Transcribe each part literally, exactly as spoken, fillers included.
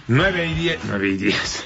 Nueve y diez. Nueve y diez.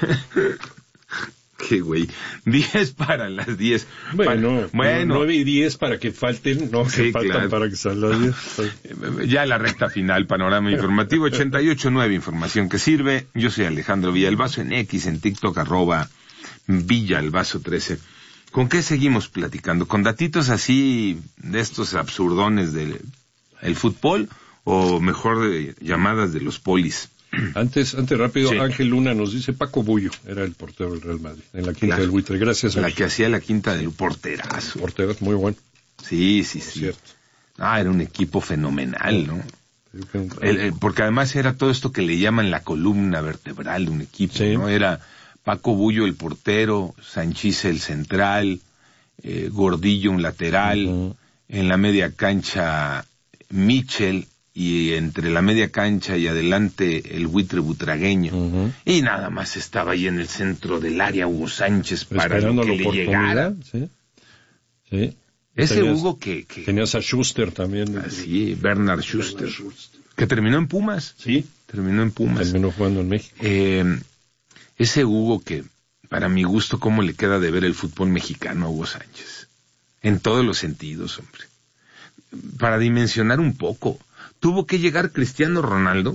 Qué güey. Diez para las diez. Bueno, para, bueno. Nueve y diez para que falten, no, sí, que faltan claro. para que sean las diez. Ya la recta final, panorama informativo ochenta y ocho nueve, información que sirve. Yo soy Alejandro Villalbazo en X, en TikTok, arroba Villalbazo trece. ¿Con qué seguimos platicando? ¿Con datitos así de estos absurdones del el fútbol o mejor de llamadas de los polis? Antes, antes rápido, sí. Ángel Luna nos dice Paco Bullo, era el portero del Real Madrid, en la quinta claro. del buitre. Gracias. La que hacía la quinta del porterazo. Portero, muy bueno. Sí, sí, sí. Cierto. Ah, era un equipo fenomenal, ¿no? El, el, porque además era todo esto que le llaman la columna vertebral de un equipo, sí. ¿no? Era Paco Bullo el portero, Sanchís el central, eh, Gordillo un lateral, uh-huh. en la media cancha Michel, y entre la media cancha y adelante el buitre butragueño, uh-huh. y nada más estaba ahí en el centro del área Hugo Sánchez para esperando que le llegara. Sí, sí. Ese tenías, Hugo que, que... Tenías a Schuster también. Ah, sí, Bernard Schuster, Bernard Schuster. Que terminó en Pumas. Sí. Terminó en Pumas. Terminó jugando en México. Eh, ese Hugo que, para mi gusto, cómo le queda de ver el fútbol mexicano a Hugo Sánchez. En todos los sentidos, hombre. Para dimensionar un poco, tuvo que llegar Cristiano Ronaldo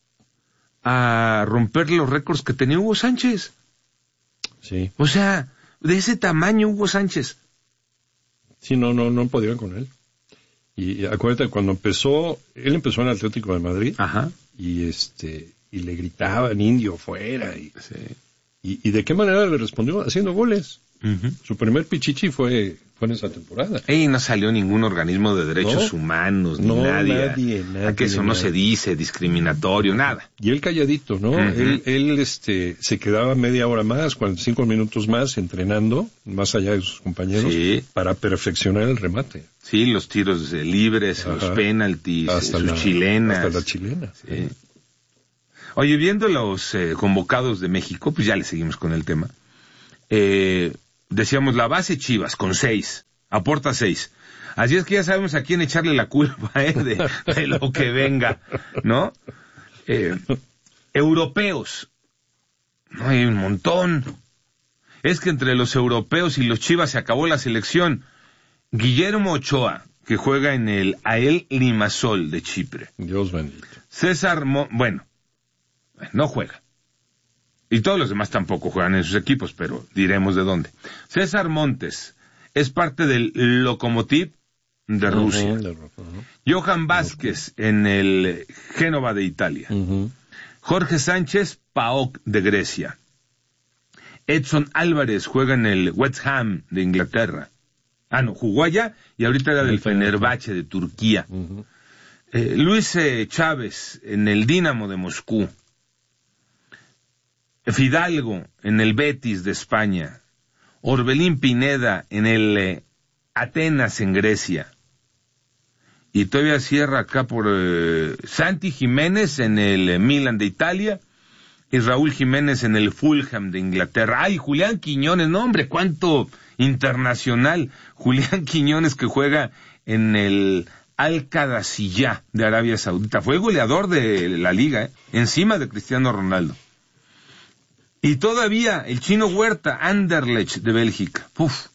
a romper los récords que tenía Hugo Sánchez. Sí. O sea, de ese tamaño Hugo Sánchez. Sí, no, no, no podían con él. Y, y acuérdate, cuando empezó, él empezó en el Atlético de Madrid. Ajá. Y este, y le gritaban indio fuera. Y, sí. y, y de qué manera le respondió, haciendo goles. Uh-huh. Su primer pichichi fue, fue en esa temporada. Y no salió ningún organismo de derechos no, humanos, ni no, nadie. nadie, nadie. A que eso no nadie. se dice, discriminatorio, nada. Y él calladito, ¿no? Uh-huh. Él, él, este, se quedaba media hora más, cuarenta y cinco minutos más, entrenando, más allá de sus compañeros, sí. para perfeccionar el remate. Sí, los tiros libres, Ajá. los penaltis, hasta sus la, chilenas. Hasta la chilena. Sí. Oye, viendo los eh, convocados de México, pues ya le seguimos con el tema. Eh... Decíamos, la base Chivas, con seis, aporta seis. Así es que ya sabemos a quién echarle la culpa, ¿eh? De, de lo que venga, ¿no? Eh, europeos, no hay un montón. Es que entre los europeos y los Chivas se acabó la selección. Guillermo Ochoa, que juega en el A E L Limassol de Chipre. Dios bendito. César, Mo- bueno, no juega. Y todos los demás tampoco juegan en sus equipos, pero diremos de dónde. César Montes es parte del Lokomotiv de Rusia. Uh-huh, uh-huh. Johan Vázquez uh-huh. en el Génova de Italia. Uh-huh. Jorge Sánchez, P A O K de Grecia. Edson Álvarez juega en el West Ham de Inglaterra. Ah, no, jugó allá y ahorita era del Fenerbahce de Turquía. Uh-huh. Eh, Luis eh, Chávez en el Dinamo de Moscú. Fidalgo en el Betis de España, Orbelín Pineda en el eh, Atenas en Grecia, y todavía cierra acá por eh, Santi Jiménez en el eh, Milan de Italia, y Raúl Jiménez en el Fulham de Inglaterra. ¡Ay, Julián Quiñones! No, hombre, cuánto internacional. Julián Quiñones, que juega en el Al-Qadasiyah de Arabia Saudita. Fue goleador de la liga, ¿eh? Encima de Cristiano Ronaldo. Y todavía el Chino Huerta, Anderlecht de Bélgica. Uf.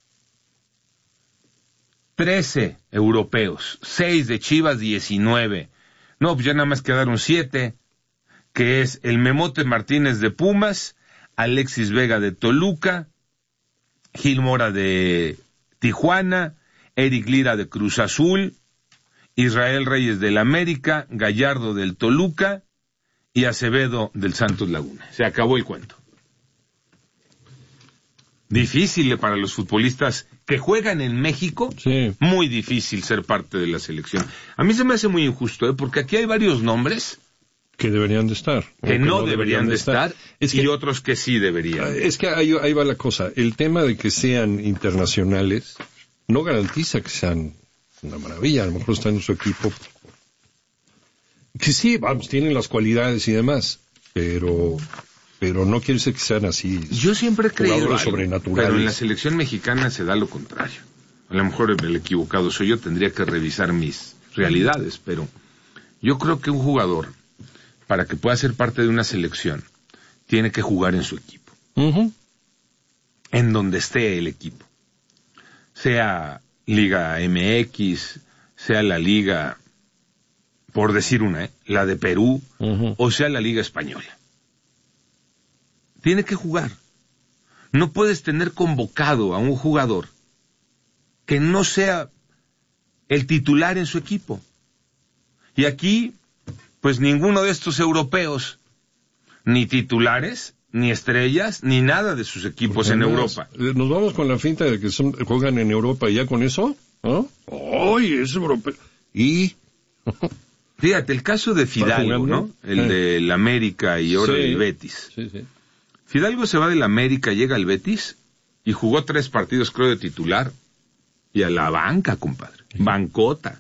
Trece europeos, seis de Chivas, diecinueve. No, pues ya nada más quedaron siete, que es el Memote Martínez de Pumas, Alexis Vega de Toluca, Gil Mora de Tijuana, Eric Lira de Cruz Azul, Israel Reyes del América, Gallardo del Toluca, y Acevedo del Santos Laguna. Se acabó el cuento. Difícil para los futbolistas que juegan en México, sí. Muy difícil ser parte de la selección. A mí se me hace muy injusto, ¿eh? Porque aquí hay varios nombres que deberían de estar. Que no, no deberían de estar, estar es que, y otros que sí deberían. Es que ahí, ahí va la cosa. El tema de que sean internacionales no garantiza que sean una maravilla. A lo mejor están en su equipo que sí, vamos, tienen las cualidades y demás, pero pero no quiere decir que sean así. Yo siempre he creído algo, pero en la selección mexicana se da lo contrario. A lo mejor el equivocado soy yo, tendría que revisar mis realidades, pero yo creo que un jugador, para que pueda ser parte de una selección, tiene que jugar en su equipo. Uh-huh. En donde esté el equipo. Sea Liga M X, sea la Liga, por decir una, ¿eh? la de Perú, uh-huh. o sea la Liga Española. Tiene que jugar. No puedes tener convocado a un jugador que no sea el titular en su equipo. Y aquí, pues ninguno de estos europeos, ni titulares, ni estrellas, ni nada de sus equipos en Europa. Nos vamos con la finta de que son, juegan en Europa y ya con eso, ¿no? ¡Ay, es europeo! Y... Fíjate, el caso de Fidalgo, ¿no? El eh. del América y ahora sí. del Betis. Sí, sí. Fidalgo se va del América, llega al Betis y jugó tres partidos, creo, de titular. Y a la banca, compadre. Sí. Bancota.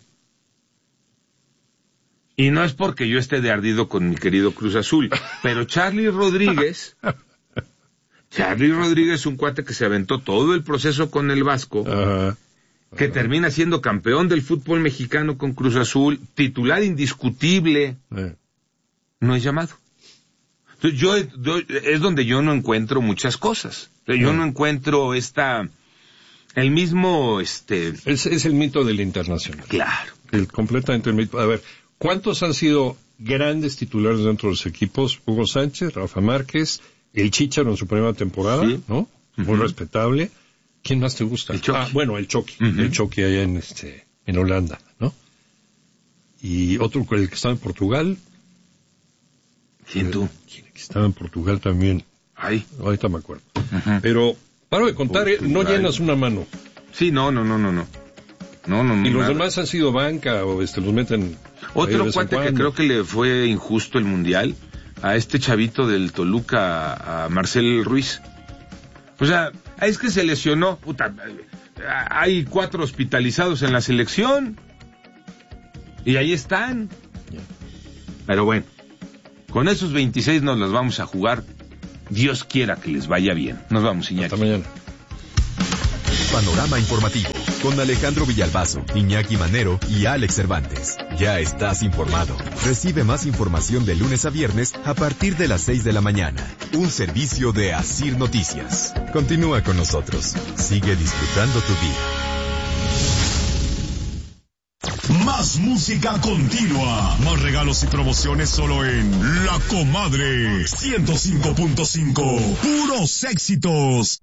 Y no es porque yo esté de ardido con mi querido Cruz Azul, pero Charly Rodríguez, Charly Rodríguez, un cuate que se aventó todo el proceso con el Vasco, uh-huh. que uh-huh. termina siendo campeón del fútbol mexicano con Cruz Azul, titular indiscutible, uh-huh. no es llamado. Entonces yo, yo, es donde yo no encuentro muchas cosas. Yo uh-huh. no encuentro esta, el mismo, este... Es, es el mito del internacional. Claro. El, completamente el mito. A ver, ¿cuántos han sido grandes titulares dentro de los equipos? Hugo Sánchez, Rafa Márquez, el Chícharo en su primera temporada, sí. ¿no? Uh-huh. Muy respetable. ¿Quién más te gusta? El Chucky. Ah, bueno, el Chucky. Uh-huh. El Chucky allá en, este, en Holanda, ¿no? Y otro, el que estaba en Portugal. ¿Quién tú? ¿Quién que estaba en Portugal también? Ay. Ahorita me acuerdo. Uh-huh. Pero, paro de contar, Portugal. No llenas una mano. Sí, no, no, no, no, no. No, no, no. Y los nada. demás han sido banca o este, los meten... Otro cuate que creo que le fue injusto el Mundial, a este chavito del Toluca, a Marcel Ruiz. O sea, es que se lesionó, puta, hay cuatro hospitalizados en la selección, y ahí están. Pero bueno, con esos veintiséis nos las vamos a jugar, Dios quiera que les vaya bien. Nos vamos, Iñaki. Hasta mañana. Panorama Informativo, con Alejandro Villalbazo, Iñaki Manero y Alex Cervantes. Ya estás informado. Recibe más información de lunes a viernes a partir de las seis de la mañana. Un servicio de Asir Noticias. Continúa con nosotros. Sigue disfrutando tu día. Más música continua. Más regalos y promociones solo en La Comadre. ciento cinco punto cinco. Puros éxitos.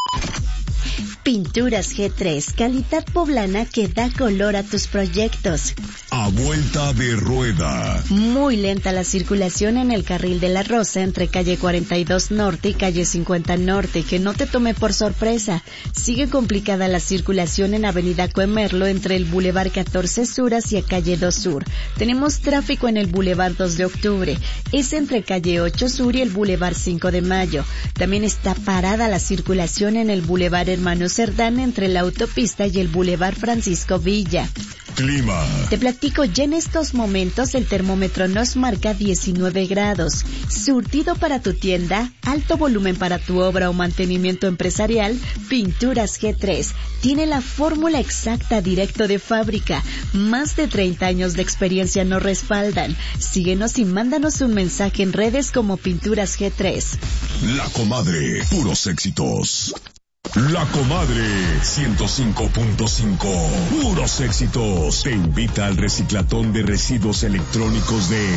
Pinturas G tres, calidad poblana que da color a tus proyectos. A vuelta de rueda. Muy lenta la circulación en el carril de la Rosa entre calle cuarenta y dos Norte y calle cincuenta Norte, que no te tome por sorpresa. Sigue complicada la circulación en avenida Coemerlo entre el Boulevard catorce Sur hacia calle dos Sur. Tenemos tráfico en el Boulevard dos de Octubre. Es entre calle ocho Sur y el Boulevard cinco de Mayo. También está parada la circulación en el Boulevard Hermano Cerdán entre la autopista y el Boulevard Francisco Villa. Clima. Te platico, ya en estos momentos el termómetro nos marca diecinueve grados. Surtido para tu tienda, alto volumen para tu obra o mantenimiento empresarial, Pinturas G tres. Tiene la fórmula exacta directo de fábrica. Más de treinta años de experiencia nos respaldan. Síguenos y mándanos un mensaje en redes como Pinturas G tres. La Comadre, puros éxitos. La Comadre, ciento cinco punto cinco, puros éxitos. Te invita al reciclatón de residuos electrónicos de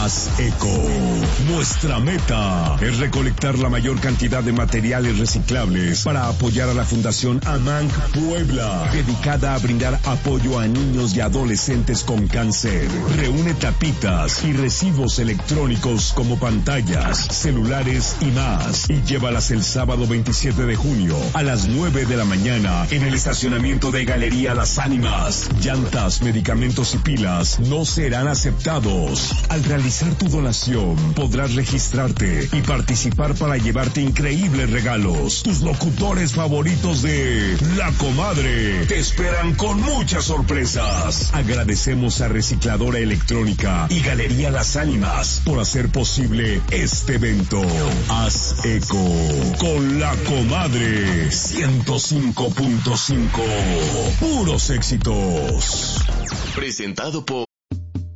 ASECO. Nuestra meta es recolectar la mayor cantidad de materiales reciclables para apoyar a la Fundación AMANC Puebla, dedicada a brindar apoyo a niños y adolescentes con cáncer. Reúne tapitas y residuos electrónicos como pantallas, celulares y más, y llévalas el sábado veintisiete de junio a las nueve de la mañana en el estacionamiento de Galería Las Ánimas. Llantas, medicamentos y pilas no serán aceptados. Al realizar tu donación podrás registrarte y participar para llevarte increíbles regalos. Tus locutores favoritos de La Comadre te esperan con muchas sorpresas. Agradecemos a Recicladora Electrónica y Galería Las Ánimas por hacer posible este evento. Haz eco con La Comadre. ciento cinco punto cinco. Puros éxitos. Presentado por